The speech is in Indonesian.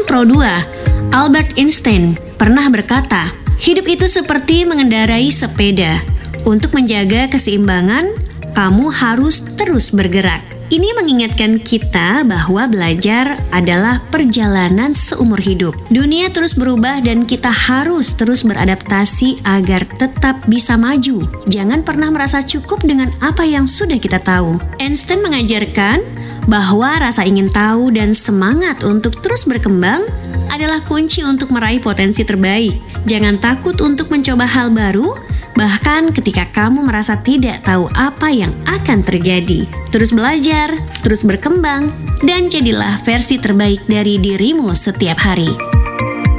Pro 2, Albert Einstein, pernah berkata, hidup itu seperti mengendarai sepeda. Untuk menjaga keseimbangan, kamu harus terus bergerak. Ini mengingatkan kita bahwa belajar adalah perjalanan seumur hidup. Dunia terus berubah dan kita harus terus beradaptasi agar tetap bisa maju. Jangan pernah merasa cukup dengan apa yang sudah kita tahu. Einstein mengajarkan bahwa rasa ingin tahu dan semangat untuk terus berkembang adalah kunci untuk meraih potensi terbaik. Jangan takut untuk mencoba hal baru, bahkan ketika kamu merasa tidak tahu apa yang akan terjadi. Terus belajar, terus berkembang, dan jadilah versi terbaik dari dirimu setiap hari.